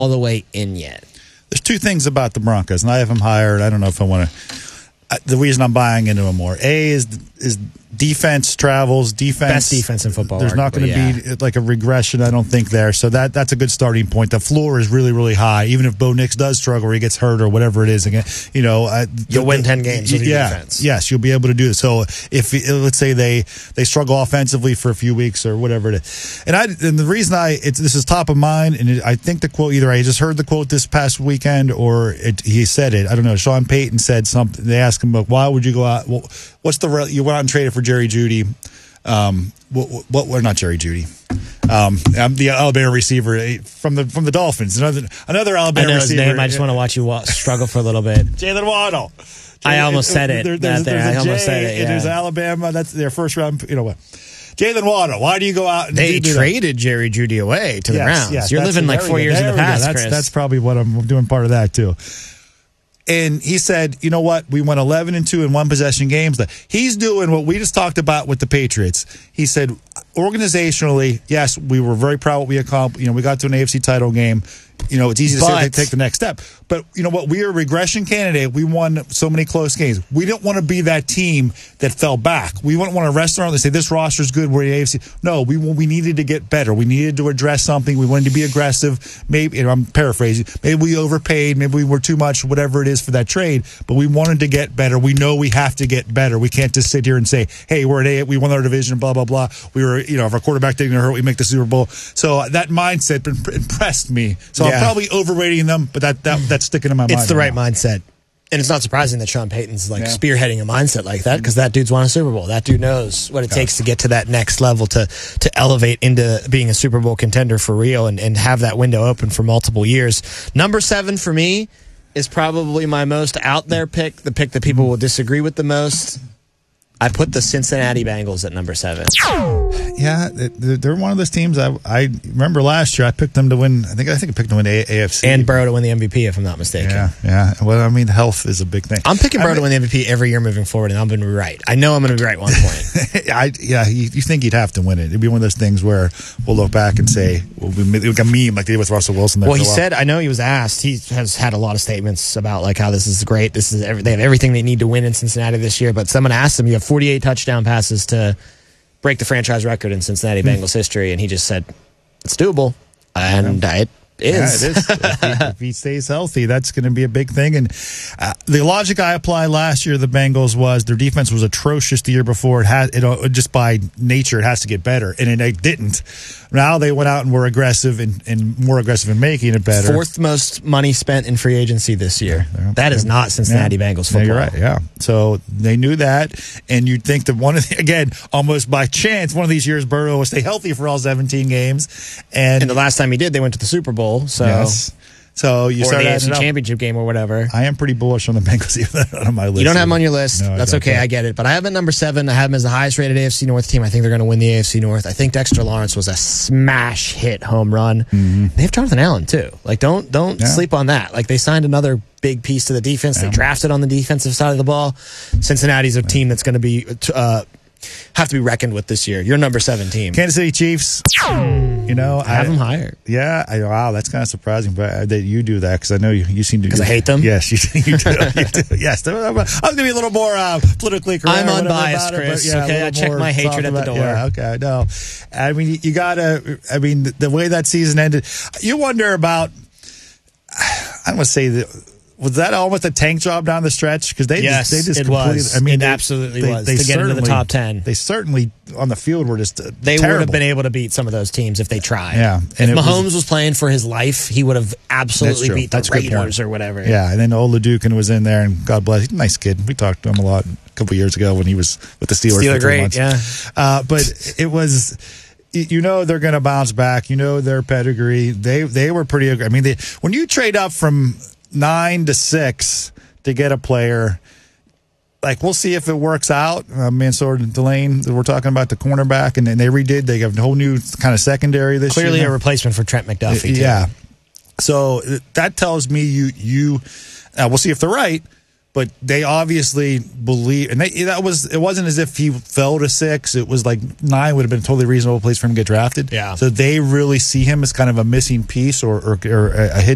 all the way in yet. There's two things about the Broncos, and I have them higher, and I don't know if I want to. The reason I'm buying into them more, is defense travels. Best defense in football. There's not going to be like a regression, I don't think, there. So that's a good starting point. The floor is really, really high. Even if Bo Nix does struggle or he gets hurt or whatever it is, again, you'll win 10 games with your defense. Yes, you'll be able to do it. So if let's say they struggle offensively for a few weeks or whatever it is, and the reason this is top of mind, and I think the quote, either I just heard the quote this past weekend or he said it. I don't know. Sean Payton said something. They asked him, why would you go out? Well, you went out and traded for Jerry Jeudy. What? Not Jerry Jeudy. I'm the Alabama receiver from the Dolphins. Another Alabama I know receiver. His name. I just want to watch you struggle for a little bit. Jalen Waddle. I almost said it. I almost said it. Yeah. There's Alabama. That's their first round. You know what? Jalen Waddle. Why do you go out? And they traded Jerry Jeudy away to the Browns. Yes, you're living like 4 years in the past, Chris. That's probably what I'm doing. Part of that too. And he said, you know what? We went 11-2 in one possession games. He's doing what we just talked about with the Patriots. He said, organizationally, yes, we were very proud of what we accomplished. We got to an AFC title game. It's easy to say take the next step. But you know what? We are a regression candidate. We won so many close games. We don't want to be that team that fell back. We wouldn't want to rest around and say, this roster's good, we're the AFC. No, we needed to get better. We needed to address something. We wanted to be aggressive. Maybe, I'm paraphrasing, maybe we overpaid. Maybe we were too much, whatever it is for that trade. But we wanted to get better. We know we have to get better. We can't just sit here and say, hey, we're at A, we won our division, blah, blah, blah. We were, if our quarterback didn't hurt, we make the Super Bowl. So that mindset impressed me. So I'm probably overrating them, but that's sticking in my mind. It's the right mindset. And it's not surprising that Sean Payton's spearheading a mindset like that, because that dude's won a Super Bowl. That dude knows what it takes to get to that next level, to elevate into being a Super Bowl contender for real and have that window open for multiple years. Number 7 for me is probably my most out there pick, the pick that people will disagree with the most. I put the Cincinnati Bengals at number 7. Yeah, they're one of those teams. I remember last year I picked them to win. I think I picked them to win AFC and Burrow to win the MVP, if I'm not mistaken. Yeah. Well, health is a big thing. I'm picking Burrow to win the MVP every year moving forward, and I'm going to be right. I know I'm going to be right at one point. You think you'd have to win it? It'd be one of those things where we'll look back and say, we make a meme like they did with Russell Wilson. Well, he said, I know he was asked. He has had a lot of statements about like how this is great. They have everything they need to win in Cincinnati this year. But someone asked him, you have 48 touchdown passes to break the franchise record in Cincinnati Bengals history, and he just said it's doable, and it is. Yeah, it is. If he stays healthy, that's going to be a big thing. And the logic I applied last year to the Bengals was their defense was atrocious the year before. Just by nature, it has to get better, and it didn't. Now they went out and were aggressive and more aggressive in making it better. 4th most money spent in free agency this year. That is not Cincinnati Bengals football. You're right. Yeah. So they knew that, and you'd think that again, almost by chance, one of these years Burrow will stay healthy for all 17 games, and the last time he did, they went to the Super Bowl. So. Yes. So you start the AFC Championship game or whatever. I am pretty bullish on the Bengals, even on my list. You don't have them on your list. No, that's okay. I get it. But I have them at number 7. I have them as the highest rated AFC North team. I think they're going to win the AFC North. I think Dexter Lawrence was a smash hit home run. Mm-hmm. They have Jonathan Allen too. Like don't sleep on that. Like they signed another big piece to the defense. They drafted on the defensive side of the ball. Cincinnati's a team that's going to be have to be reckoned with this year. Your number 7 team, Kansas City Chiefs. I have them higher. Yeah, wow, that's kind of surprising, but that you do that because I know you seem to. Because I hate them. Yes, you do. Yes, I'm going to be a little more politically correct. I'm unbiased, Chris. Okay, I check my hatred at the door. Yeah, okay, no. I mean, you gotta. I mean, the way that season ended, you wonder about. I don't want to say that. Was that almost a tank job down the stretch? Because they just it completely. Was. I mean, it absolutely was to get into the top 10. They certainly on the field were just they terrible. would have been able to beat some of those teams if they tried. Yeah, and if Mahomes was playing for his life, he would have absolutely beat the Raiders or whatever. Yeah, and then Ola Dukin was in there, and God bless, he's a nice kid. We talked to him a lot a couple of years ago when he was with the Steelers for 3 months. Yeah, but it was. They're going to bounce back. Their pedigree. They were pretty. I mean, when you trade up from 9 to 6 to get a player, like we'll see if it works out. Mansour Delane, we're talking about the cornerback, and then they redid. They have a whole new kind of secondary this year. Clearly a replacement for Trent McDuffie. Yeah. So that tells me we'll see if they're right. But they obviously believe, and it wasn't as if he fell to 6. It was like 9 would have been a totally reasonable place for him to get drafted. Yeah. So they really see him as kind of a missing piece or a hidden